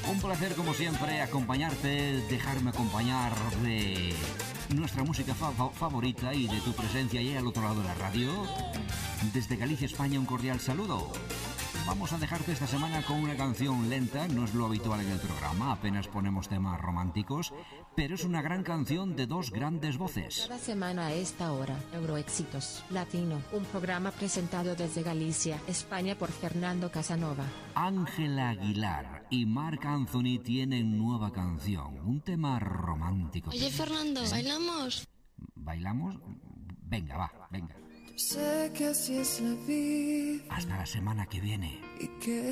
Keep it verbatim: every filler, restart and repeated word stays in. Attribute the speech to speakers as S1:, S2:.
S1: Un placer como siempre acompañarte, dejarme acompañar de nuestra música fa- fa- favorita y de tu presencia ahí al otro lado de la radio. Desde Galicia, España, un cordial saludo. Vamos a dejarte esta semana con una canción lenta, no es lo habitual en el programa, apenas ponemos temas románticos, pero es una gran canción de dos grandes voces.
S2: Cada semana a esta hora, Euroéxitos Latino, un programa presentado desde Galicia, España por Fernando Casanova.
S1: Ángela Aguilar y Marc Anthony tienen nueva canción, un tema romántico.
S3: Oye, Fernando, ¿bailamos?
S1: ¿Bailamos? Venga, va, venga.
S4: Sé que así es la vida
S1: Hasta la semana que viene.
S4: y que